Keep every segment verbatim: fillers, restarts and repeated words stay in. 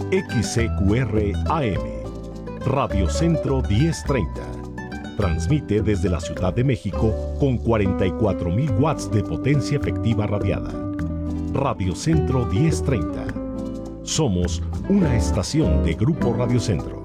X C Q R A M, Radio Centro diez treinta. Transmite desde la Ciudad de México con cuarenta y cuatro mil watts de potencia efectiva radiada. Radio Centro diez treinta. Somos una estación de Grupo Radio Centro.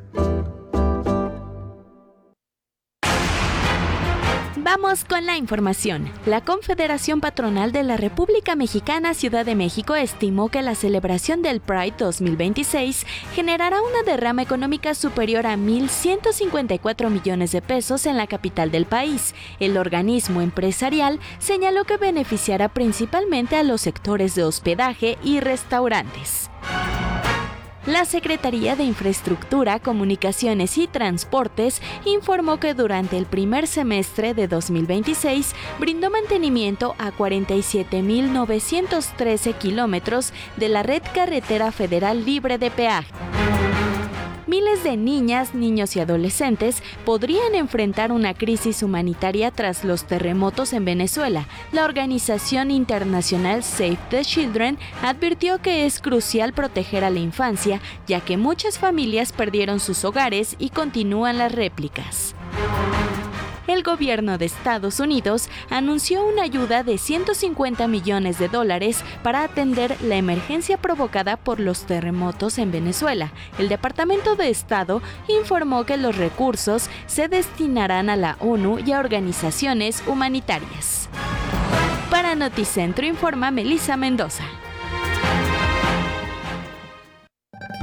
Vamos con la información. La Confederación Patronal de la República Mexicana Ciudad de México estimó que la celebración del Pride dos mil veintiséis generará una derrama económica superior a mil ciento cincuenta y cuatro millones de pesos en la capital del país. El organismo empresarial señaló que beneficiará principalmente a los sectores de hospedaje y restaurantes. La Secretaría de Infraestructura, Comunicaciones y Transportes informó que durante el primer semestre de dos mil veintiséis brindó mantenimiento a cuarenta y siete mil novecientos trece kilómetros de la red carretera federal libre de peaje. Miles de niñas, niños y adolescentes podrían enfrentar una crisis humanitaria tras los terremotos en Venezuela. La organización internacional Save the Children advirtió que es crucial proteger a la infancia, ya que muchas familias perdieron sus hogares y continúan las réplicas. El gobierno de Estados Unidos anunció una ayuda de ciento cincuenta millones de dólares para atender la emergencia provocada por los terremotos en Venezuela. El Departamento de Estado informó que los recursos se destinarán a la ONU y a organizaciones humanitarias. Para Noticentro informa Melissa Mendoza.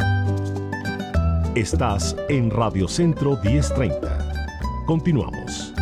Estás en Radio Centro diez treinta. Continuamos.